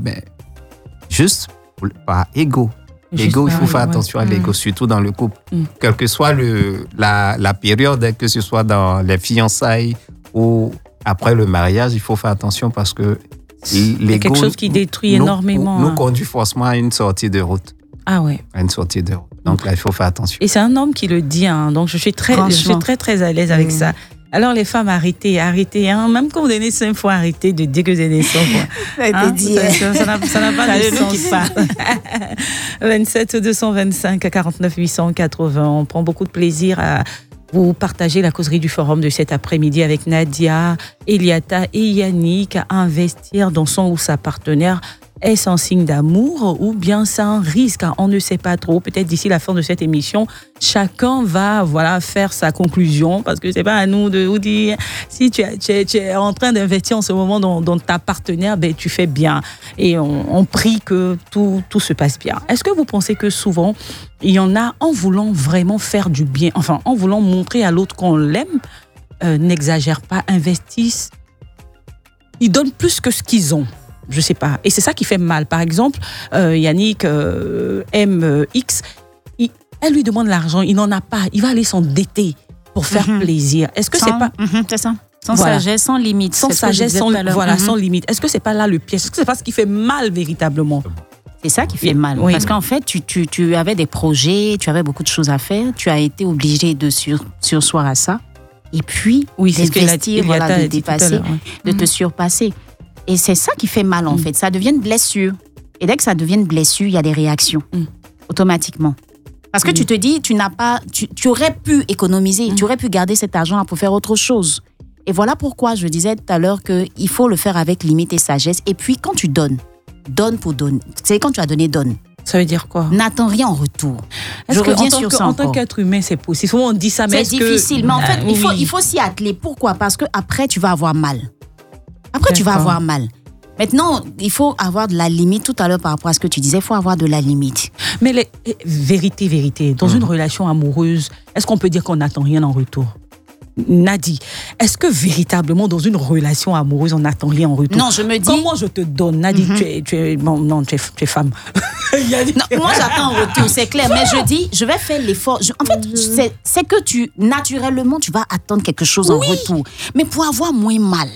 ben, juste par ego. L'ego, il faut faire attention à l'ego, surtout dans le couple. Quelle que soit la période, que ce soit dans les fiançailles ou après le mariage, il faut faire attention parce que l'ego... C'est quelque chose qui détruit énormément. Nous conduit forcément à une sortie de route. Ah ouais. À une sortie de route. Donc là, il faut faire attention. Et c'est un homme qui le dit, hein. Donc je suis très à l'aise avec ça. Alors les femmes, arrêtez, hein. Même quand vous donnez 5 fois, arrêtez de dire que vous donnez 100 fois. Ça a été dit. Ça n'a pas de sens. 27 225 49 880. On prend beaucoup de plaisir à vous partager la causerie du forum de cet après-midi avec Nadia, Eliata et Yannick à investir dans son ou sa partenaire. Est-ce un signe d'amour ou bien c'est un risque? On ne sait pas trop. Peut-être d'ici la fin de cette émission, chacun va faire sa conclusion parce que c'est pas à nous de vous dire si tu es en train d'investir en ce moment dans ta partenaire, ben, tu fais bien. Et on prie que tout se passe bien. Est-ce que vous pensez que souvent, il y en a en voulant vraiment faire du bien, enfin en voulant montrer à l'autre qu'on l'aime, n'exagèrent pas, investissent, ils donnent plus que ce qu'ils ont? Je sais pas. Et c'est ça qui fait mal. Par exemple, Yannick aime X. Elle lui demande l'argent, il n'en a pas. Il va aller s'endetter pour faire plaisir. Est-ce que c'est pas... c'est ça. Sans sagesse, sans limite. Sans sagesse, sans limite. Est-ce que c'est pas là le piège? Est-ce que c'est pas ce qui fait mal véritablement? C'est ça qui fait mal. Parce qu'en fait, tu avais des projets, tu avais beaucoup de choses à faire. Tu as été obligé de sursoir à ça. Et puis, d'investir, de dépasser, de te surpasser. Et c'est ça qui fait mal, en fait. Ça devient une blessure. Et dès que ça devient une blessure, il y a des réactions, automatiquement. Parce que tu te dis, tu aurais pu économiser, tu aurais pu garder cet argent pour faire autre chose. Et voilà pourquoi je disais tout à l'heure qu'il faut le faire avec limite et sagesse. Et puis, quand tu donnes pour donner. C'est quand tu as donné, donne. Ça veut dire quoi? N'attends rien en retour. Je reviens sur ça. En tant qu'être humain, c'est possible. Souvent, on dit ça, mais c'est difficile. Mais en fait, il faut s'y atteler. Pourquoi? Parce qu'après, tu vas avoir mal. Tu vas avoir mal. Maintenant, il faut avoir de la limite. Tout à l'heure, par rapport à ce que tu disais, il faut avoir de la limite. Mais vérité, dans une relation amoureuse, est-ce qu'on peut dire qu'on n'attend rien en retour? Nadi, est-ce que véritablement dans une relation amoureuse, on n'attend rien en retour? Non, je me dis... Comment je te donne? Nadi, tu es femme. Non, moi, j'attends en retour, c'est clair. Mais je dis, je vais faire l'effort. En fait, c'est que naturellement, tu vas attendre quelque chose en retour. Mais pour avoir moins mal,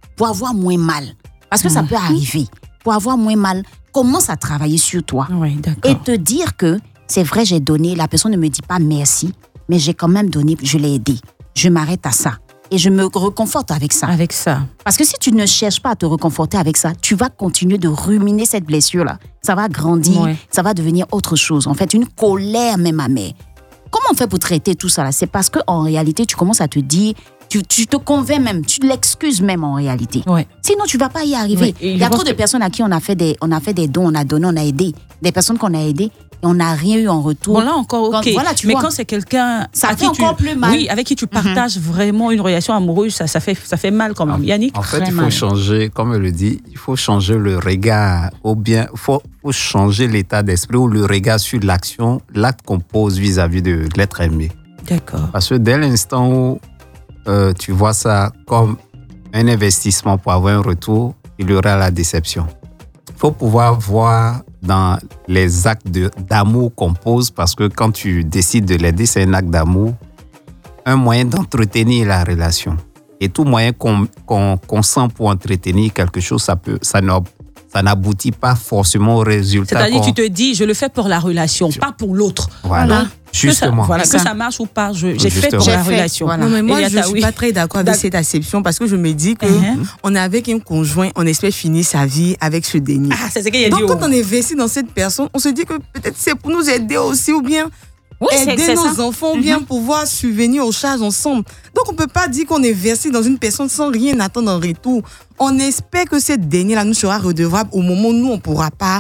parce que ça peut arriver, pour avoir moins mal, commence à travailler sur toi. Oui, d'accord. Et te dire que, c'est vrai, j'ai donné, la personne ne me dit pas merci, mais j'ai quand même donné, je l'ai aidé. Je m'arrête à ça. Et je me reconforte avec ça. Avec ça. Parce que si tu ne cherches pas à te reconforter avec ça, tu vas continuer de ruminer cette blessure-là. Ça va grandir, ça va devenir autre chose. En fait, une colère même amère. Comment on fait pour traiter tout ça là? C'est parce qu'en réalité, tu commences à te dire... Tu te convaincs même, tu l'excuses même en réalité. Ouais. Sinon, tu ne vas pas y arriver. Ouais. Il y a trop de personnes à qui on a fait des dons, on a donné, on a aidé. Des personnes qu'on a aidées et on n'a rien eu en retour. Bon, là encore, ok. Mais quand c'est quelqu'un ça fait encore plus mal. Oui, avec qui tu partages vraiment une relation amoureuse, ça fait mal quand même. Yannick? En fait, il faut changer, comme elle le dit, il faut changer le regard, ou bien il faut changer l'état d'esprit ou le regard sur l'action, l'acte qu'on pose vis-à-vis de l'être aimé. D'accord. Parce que dès l'instant où tu vois ça comme un investissement pour avoir un retour, il y aura la déception. Il faut pouvoir voir dans les actes d'amour qu'on pose, parce que quand tu décides de l'aider, c'est un acte d'amour, un moyen d'entretenir la relation. Et tout moyen qu'on sent pour entretenir quelque chose, ça n'aboutit pas forcément au résultat. C'est-à-dire tu te dis, je le fais pour la relation, pas pour l'autre. Voilà. Justement. Que ça marche ou pas, j'ai fait pour la relation. Voilà. Non, mais moi, je ne suis pas très d'accord avec cette acception parce que je me dis qu'on est avec un conjoint, on espère finir sa vie avec ce déni. C'est ce qu'il y a. Donc, quand on investit dans cette personne, on se dit que peut-être c'est pour nous aider aussi ou bien aider nos enfants ou bien pouvoir subvenir aux charges ensemble. Donc, on ne peut pas dire qu'on investit dans une personne sans rien attendre en retour. On espère que cette dernière-là nous sera redevable au moment où nous, on ne pourra pas,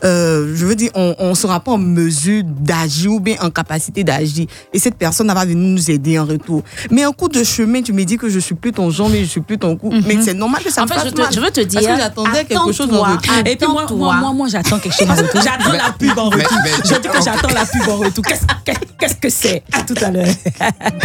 on ne sera pas en mesure d'agir ou bien en capacité d'agir. Et cette personne va venir nous aider en retour. Mais en cours de chemin, tu me dis que je ne suis plus ton genre, mais je ne suis plus ton coup. Mais c'est normal que ça me fasse mal. Je veux te dire, parce que j'attendais quelque chose en retour. Et puis moi, j'attends quelque chose en retour. J'attends la pub en retour. Je dis que j'attends la pub en retour. Qu'est-ce que c'est? À tout à l'heure.